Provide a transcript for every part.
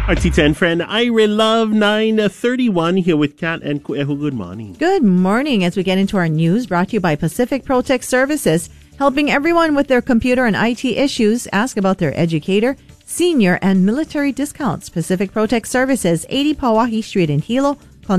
RT10 friend Ira Love 931 here with Kat and Kueho. Good morning. Good morning. As we get into our news, brought to you by Pacific Protect Services, helping everyone with their computer and IT issues. Ask about their educator, senior, and military discounts. Pacific Protect Services, 80 Pawahi Street in Hilo. Call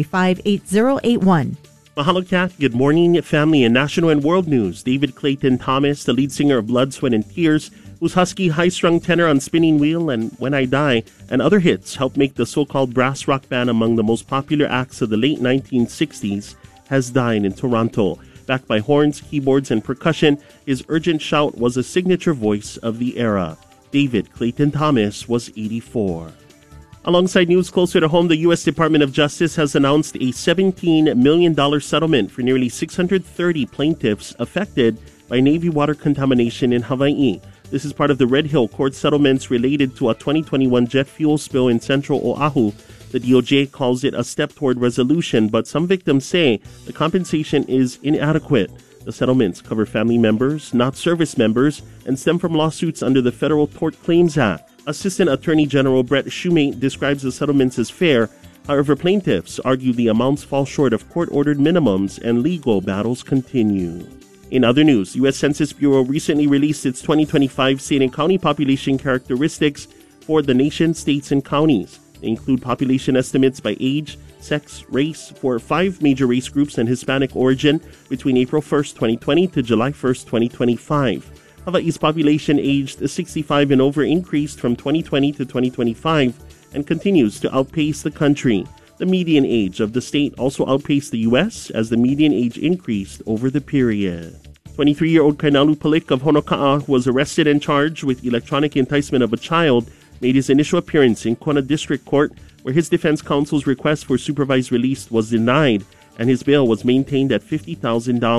935-8081. Mahalo, Kat. Good morning, family. In national and world news, David Clayton Thomas, the lead singer of Blood, Sweat, and Tears, whose husky, high-strung tenor on Spinning Wheel and When I Die and other hits helped make the so-called brass rock band among the most popular acts of the late 1960s, has died in Toronto. Backed by horns, keyboards, and percussion, his urgent shout was a signature voice of the era. David Clayton Thomas was 84. Alongside news closer to home, the U.S. Department of Justice has announced a $17 million settlement for nearly 630 plaintiffs affected by Navy water contamination in Hawaii. This is part of the Red Hill Court settlements related to a 2021 jet fuel spill in central Oahu. The DOJ calls it a step toward resolution, but some victims say the compensation is inadequate. The settlements cover family members, not service members, and stem from lawsuits under the Federal Tort Claims Act. Assistant Attorney General Brett Shumate describes the settlements as fair. However, plaintiffs argue the amounts fall short of court-ordered minimums and legal battles continue. In other news, U.S. Census Bureau recently released its 2025 state and county population characteristics for the nation, states, and counties. They include population estimates by age, sex, race for 5 major race groups and Hispanic origin between April 1st, 2020 to July 1st, 2025. Hawaii's population aged 65 and over increased from 2020 to 2025 and continues to outpace the country. The median age of the state also outpaced the U.S. as the median age increased over the period. 23-year-old Kainalu Palik of Honoka'a, who was arrested and charged with electronic enticement of a child, made his initial appearance in Kona District Court, where his defense counsel's request for supervised release was denied and his bail was maintained at $50,000.